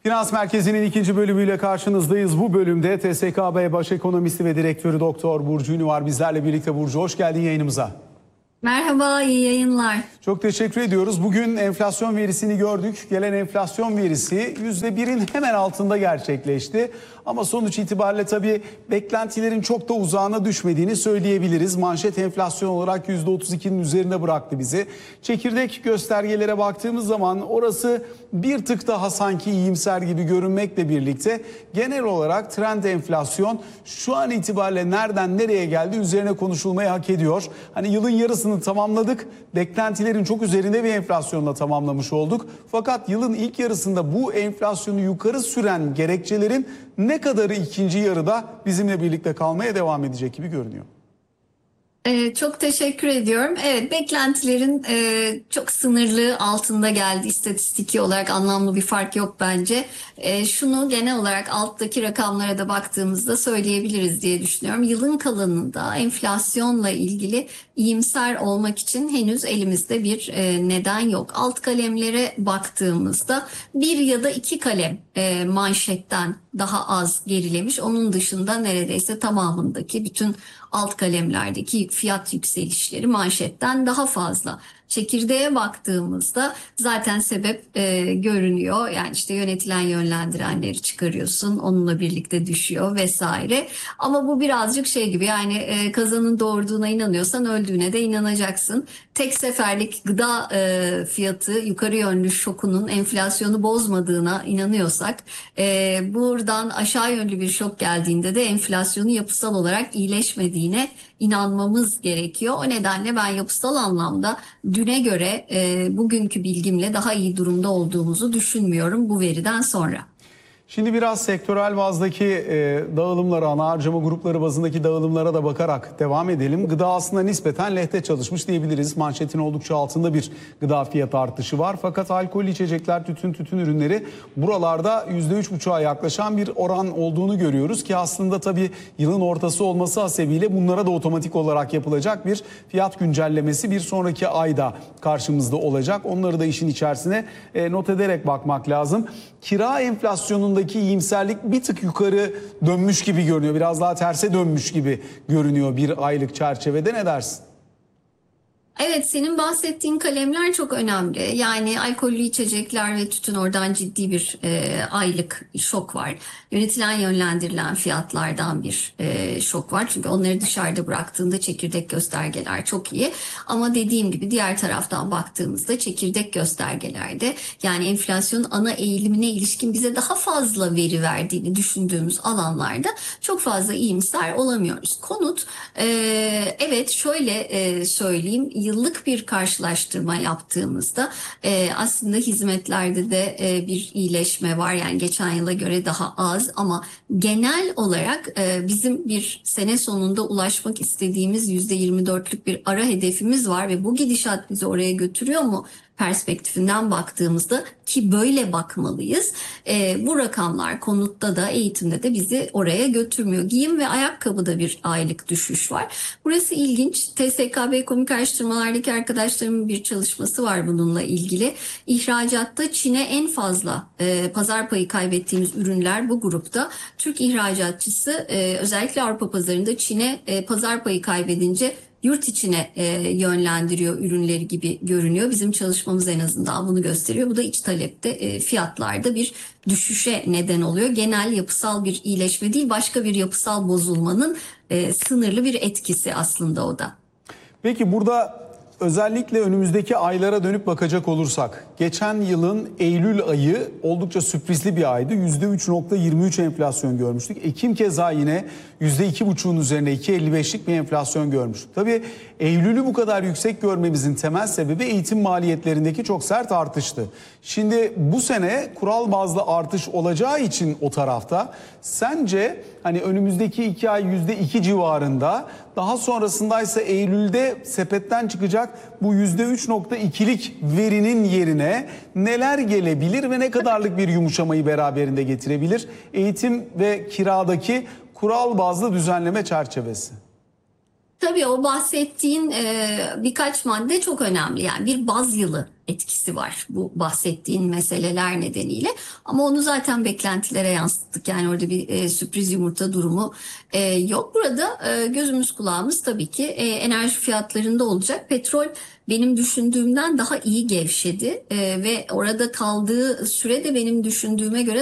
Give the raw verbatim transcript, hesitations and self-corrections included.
Finans Merkezi'nin ikinci bölümüyle karşınızdayız. Bu bölümde T S K B Baş Ekonomisti ve Direktörü Doktor Burcu Ünlü var bizlerle birlikte. Burcu, hoş geldin yayınımıza. Merhaba, iyi yayınlar. Çok teşekkür ediyoruz. Bugün enflasyon verisini gördük. Gelen enflasyon verisi yüzde birin hemen altında gerçekleşti. Ama sonuç itibariyle tabii beklentilerin çok da uzağına düşmediğini söyleyebiliriz. Manşet enflasyon olarak yüzde otuz ikinin üzerinde bıraktı bizi. Çekirdek göstergelere baktığımız zaman orası bir tık daha sanki iyimser gibi görünmekle birlikte genel olarak trend enflasyon şu an itibariyle nereden nereye geldi üzerine konuşulmayı hak ediyor. Hani yılın yarısını tamamladık. Beklentilerin çok üzerinde bir enflasyonla tamamlamış olduk. Fakat yılın ilk yarısında bu enflasyonu yukarı süren gerekçelerin ne kadarı ikinci yarıda bizimle birlikte kalmaya devam edecek gibi görünüyor. Ee, çok teşekkür ediyorum. Evet, beklentilerin e, çok sınırlı altında geldi. İstatistiki olarak anlamlı bir fark yok bence. E, şunu genel olarak alttaki rakamlara da baktığımızda söyleyebiliriz diye düşünüyorum. Yılın kalanında enflasyonla ilgili iyimser olmak için henüz elimizde bir e, neden yok. Alt kalemlere baktığımızda bir ya da iki kalem e, manşetten daha az gerilemiş. Onun dışında neredeyse tamamındaki bütün alt kalemlerdeki fiyat yükselişleri manşetten daha fazla. Çekirdeğe baktığımızda zaten sebep e, görünüyor. Yani işte yönetilen yönlendirenleri çıkarıyorsun, onunla birlikte düşüyor vesaire. Ama bu birazcık şey gibi, yani e, kazanın doğurduğuna inanıyorsan öldüğüne de inanacaksın. Tek seferlik gıda e, fiyatı yukarı yönlü şokunun enflasyonu bozmadığına inanıyorsak, e, buradan aşağı yönlü bir şok geldiğinde de enflasyonun yapısal olarak iyileşmediğine inanmamız gerekiyor. O nedenle ben yapısal anlamda düne göre e, bugünkü bilgimle daha iyi durumda olduğumuzu düşünmüyorum bu veriden sonra. Şimdi biraz sektörel bazdaki e, dağılımlara, ana harcama grupları bazındaki dağılımlara da bakarak devam edelim. Gıda aslında nispeten lehte çalışmış diyebiliriz. Manşetin oldukça altında bir gıda fiyatı artışı var. Fakat alkollü içecekler, tütün, tütün ürünleri buralarda yüzde üç buçuğa yaklaşan bir oran olduğunu görüyoruz. Ki aslında tabii yılın ortası olması hasebiyle bunlara da otomatik olarak yapılacak bir fiyat güncellemesi bir sonraki ayda karşımızda olacak. Onları da işin içerisine e, not ederek bakmak lazım. Kira enflasyonundaki iyimserlik bir tık yukarı dönmüş gibi görünüyor. Biraz daha terse dönmüş gibi görünüyor bir aylık çerçevede. Ne dersin? Evet, senin bahsettiğin kalemler çok önemli. Yani alkollü içecekler ve tütün, oradan ciddi bir e, aylık şok var. Yönetilen yönlendirilen fiyatlardan bir e, şok var. Çünkü onları dışarıda bıraktığında çekirdek göstergeler çok iyi. Ama dediğim gibi diğer taraftan baktığımızda çekirdek göstergelerde, yani enflasyonun ana eğilimine ilişkin bize daha fazla veri verdiğini düşündüğümüz alanlarda çok fazla iyimser olamıyoruz. Konut, e, evet şöyle e, söyleyeyim. Yıllık bir karşılaştırma yaptığımızda e, aslında hizmetlerde de e, bir iyileşme var. Yani geçen yıla göre daha az, ama genel olarak e, bizim bir sene sonunda ulaşmak istediğimiz yüzde yirmi dörtlük bir ara hedefimiz var ve bu gidişat bizi oraya götürüyor mu perspektifinden baktığımızda, ki böyle bakmalıyız, e, bu rakamlar konutta da eğitimde de bizi oraya götürmüyor. Giyim ve ayakkabıda bir aylık düşüş var. Burası ilginç. T S K B Ekonomik Araştırmalardaki arkadaşlarımın bir çalışması var bununla ilgili. İhracatta Çin'e en fazla e, pazar payı kaybettiğimiz ürünler bu grupta. Türk ihracatçısı e, özellikle Avrupa pazarında Çin'e e, pazar payı kaybedince yurt içine e, yönlendiriyor ürünleri gibi görünüyor. Bizim çalışmamız en azından bunu gösteriyor. Bu da iç talepte, e, fiyatlarda bir düşüşe neden oluyor. Genel yapısal bir iyileşme değil, başka bir yapısal bozulmanın e, sınırlı bir etkisi aslında o da. Peki burada özellikle önümüzdeki aylara dönüp bakacak olursak, geçen yılın Eylül ayı oldukça sürprizli bir aydı. yüzde üç virgül yirmi üç enflasyon görmüştük. Ekim keza yine yüzde iki buçuğun üzerine iki virgül elli beşlik bir enflasyon görmüştük. Tabii Eylül'ü bu kadar yüksek görmemizin temel sebebi eğitim maliyetlerindeki çok sert artıştı. Şimdi bu sene kural bazlı artış olacağı için o tarafta sence hani önümüzdeki iki ay yüzde iki civarında, daha sonrasındaysa Eylül'de sepetten çıkacak bu yüzde üç virgül ikilik verinin yerine neler gelebilir ve ne kadarlık bir yumuşamayı beraberinde getirebilir eğitim ve kiradaki kural bazlı düzenleme çerçevesi? Tabii o bahsettiğin e, birkaç madde çok önemli. Yani bir baz yılı etkisi var bu bahsettiğin meseleler nedeniyle. Ama onu zaten beklentilere yansıttık. Yani orada bir e, sürpriz yumurta durumu e, yok. Burada e, gözümüz kulağımız tabii ki e, enerji fiyatlarında olacak. Petrol benim düşündüğümden daha iyi gevşedi e, ve orada kaldığı süre de benim düşündüğüme göre